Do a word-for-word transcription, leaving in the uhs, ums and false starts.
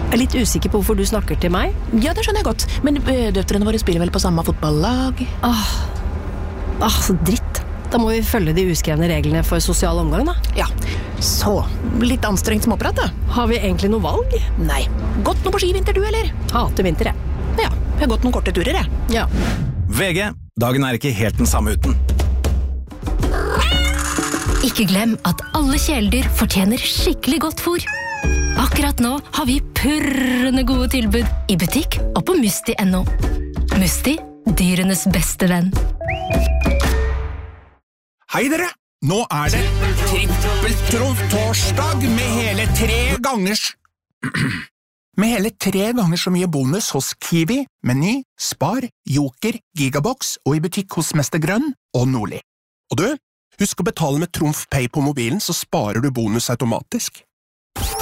Jeg er litt usikker på hvorfor du snakker til meg. Ja, det skjønner jeg godt, men øh, døtrene våre spiller vel på samme fotballag? Åh, Åh så dritt. Da må vi følge de uskrevne reglene for sosial omgang, da. Ja, så litt anstrengt småprat, da. Har vi egentlig noe valg? Nei. Gått noe på skivinter, du, eller? Hater vinter, jeg. Ja, jeg har gått noen korte turer, jeg. Ja. V G, dagen er ikke helt den samme uten. Ikke glem at alle kjæledyr fortjener skikkelig godt fôr. Akkurat nå har vi purrende gode tilbud i butikk og på Musti punktum no. Musti, dyrenes beste venn. Hei dere! Nå er det trippeltrumf-torsdag med hele tre gangers... med hele tre ganger så mye bonus hos Kiwi, Meny, Spar, Joker, Gigabox og i butikk hos Mester Grønn og Nordli. Og du, husk å betale med Trumf Pay på mobilen, så sparer du bonus automatisk.